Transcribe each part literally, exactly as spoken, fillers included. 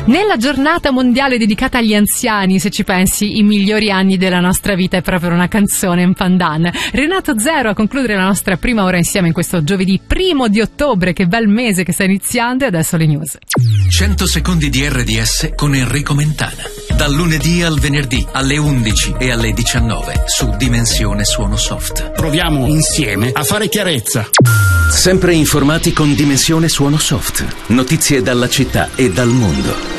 Nella giornata mondiale dedicata agli anziani, se ci pensi, i migliori anni della nostra vita è proprio una canzone, un pandan. Renato Zero a concludere la nostra prima ora insieme in questo giovedì primo di ottobre, che bel mese che sta iniziando, e adesso le news. cento secondi di R D S con Enrico Mentana. Dal lunedì al venerdì alle undici e alle diciannove su Dimensione Suono Soft. Proviamo insieme a fare chiarezza. Sempre informati con Dimensione Suono Soft. Notizie dalla città e dal mondo.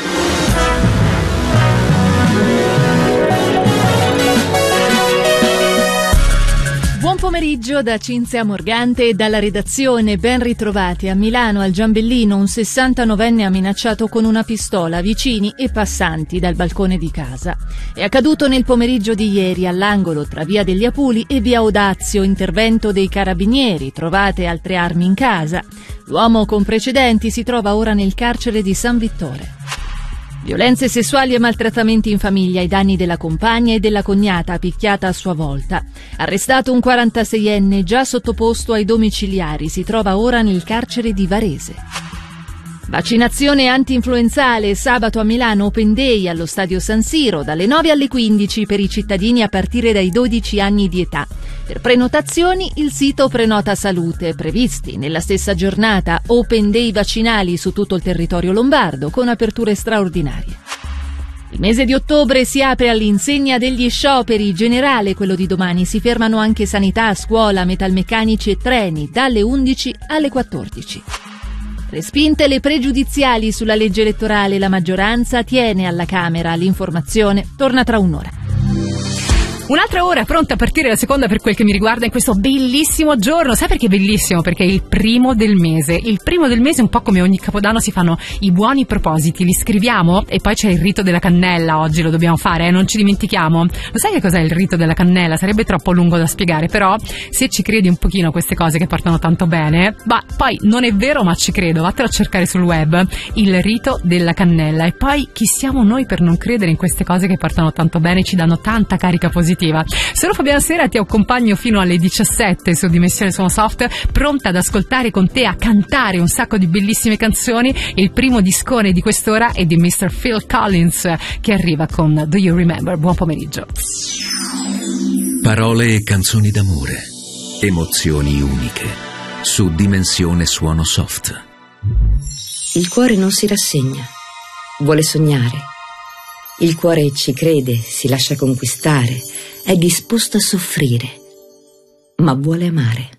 Buon pomeriggio da Cinzia Morgante e dalla redazione. Ben ritrovati. A Milano, al Giambellino, un sessantanovenne ha minacciato con una pistola vicini e passanti dal balcone di casa. È accaduto nel pomeriggio di ieri all'angolo tra via degli Apuli e via Odazio, intervento dei carabinieri, trovate altre armi in casa. L'uomo con precedenti si trova ora nel carcere di San Vittore. Violenze sessuali e maltrattamenti in famiglia ai danni della compagna e della cognata picchiata a sua volta. Arrestato un quarantaseienne già sottoposto ai domiciliari, si trova ora nel carcere di Varese. Vaccinazione anti-influenzale sabato a Milano, Open Day allo stadio San Siro dalle nove alle quindici per i cittadini a partire dai dodici anni di età. Per prenotazioni il sito Prenota Salute. Previsti nella stessa giornata Open Day vaccinali su tutto il territorio lombardo con aperture straordinarie. Il mese di ottobre si apre all'insegna degli scioperi. Generale quello di domani, si fermano anche sanità, scuola, metalmeccanici e treni dalle undici alle quattordici. Respinte le pregiudiziali sulla legge elettorale, la maggioranza tiene alla Camera. L'informazione torna tra un'ora. Un'altra ora pronta a partire, la seconda per quel che mi riguarda in questo bellissimo giorno. Sai perché è bellissimo? Perché è il primo del mese. Il primo del mese, un po' come ogni Capodanno, si fanno i buoni propositi, li scriviamo e poi c'è il rito della cannella. Oggi lo dobbiamo fare, eh? Non ci dimentichiamo. Lo sai che cos'è il rito della cannella? Sarebbe troppo lungo da spiegare, però se ci credi un pochino a queste cose che portano tanto bene, bah, poi non è vero ma ci credo, vattelo a cercare sul web, il rito della cannella. E poi chi siamo noi per non credere in queste cose che portano tanto bene, ci danno tanta carica positiva. Sono Fabiana Sera, ti accompagno fino alle diciassette su Dimensione Suono Soft, pronta ad ascoltare con te, a cantare un sacco di bellissime canzoni. Il primo discone di quest'ora è di mister Phil Collins, che arriva con Do You Remember? Buon pomeriggio. Parole e canzoni d'amore, emozioni uniche su Dimensione Suono Soft. Il cuore non si rassegna, vuole sognare. Il cuore ci crede, si lascia conquistare, è disposto a soffrire, ma vuole amare.